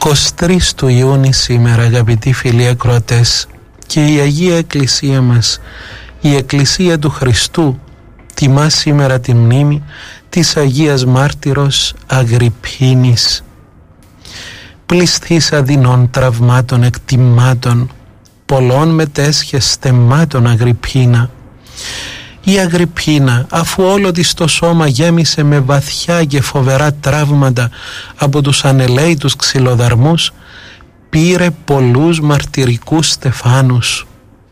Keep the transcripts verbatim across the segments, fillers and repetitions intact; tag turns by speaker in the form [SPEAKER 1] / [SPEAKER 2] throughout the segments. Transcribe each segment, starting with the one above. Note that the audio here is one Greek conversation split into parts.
[SPEAKER 1] είκοσι τρεις του Ιούνιου σήμερα, αγαπητοί φίλοι ακροατές, και η Αγία Εκκλησία μας, η Εκκλησία του Χριστού, τιμά σήμερα τη μνήμη της Αγίας Μάρτυρος Αγριππίνης. Πληστής αδεινών τραυμάτων εκτιμάτων, πολλών μετέσχες στεμμάτων Αγριππίνα. Η Αγριππίνα, αφού όλο της το σώμα γέμισε με βαθιά και φοβερά τραύματα από τους ανελαίητους ξυλοδαρμούς, πήρε πολλούς μαρτυρικούς στεφάνους.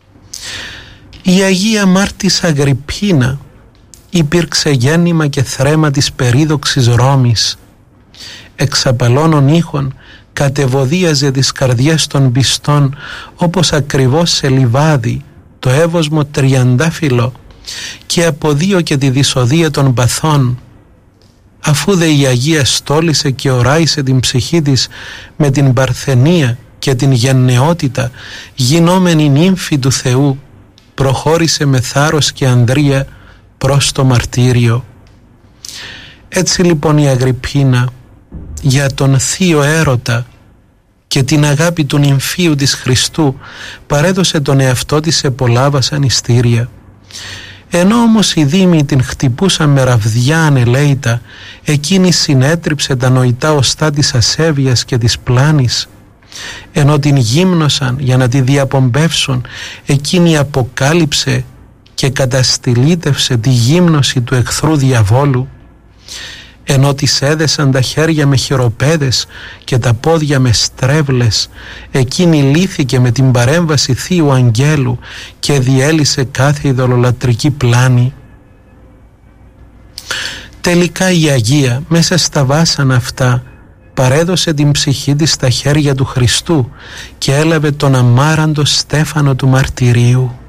[SPEAKER 1] Η Αγία Μάρτης Αγριππίνα υπήρξε γέννημα και θρέμα της περίδοξης Ρώμης. Εξαπαλώνων ήχων κατεβοδίαζε τις καρδιές των πιστών, όπως ακριβώς σε λιβάδι το εύωσμο τριαντάφυλλο, και αποδίωκε τη δυσοδεία των παθών. Αφού δε η Αγία στόλισε και οράισε την ψυχή της με την παρθενία και την γενναιότητα, γινόμενη νύμφη του Θεού, προχώρησε με θάρρος και ανδρεία προς το μαρτύριο. Έτσι λοιπόν η Αγριππίνα, για τον θείο έρωτα και την αγάπη του νυμφίου της Χριστού, παρέδωσε τον εαυτό της σε πολλά βασανιστήρια. Ενώ όμως οι δήμοι την χτυπούσαν με ραβδιά ανελαίητα, εκείνη συνέτριψε τα νοητά οστά της ασέβειας και της πλάνης. Ενώ την γύμνωσαν για να τη διαπομπεύσουν, εκείνη αποκάλυψε και καταστηλίτευσε τη γύμνωση του εχθρού διαβόλου. Ενώ της έδεσαν τα χέρια με χειροπέδες και τα πόδια με στρέβλες, εκείνη λύθηκε με την παρέμβαση Θείου Αγγέλου και διέλυσε κάθε ειδωλολατρική πλάνη. Τελικά η Αγία μέσα στα βάσανα αυτά παρέδωσε την ψυχή της στα χέρια του Χριστού και έλαβε τον αμάραντο στέφανο του μαρτυρίου.